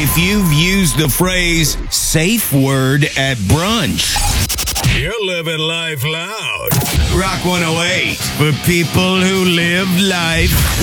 if you've used the phrase safe word at brunch. You're living life loud. Rock 108 for people who live life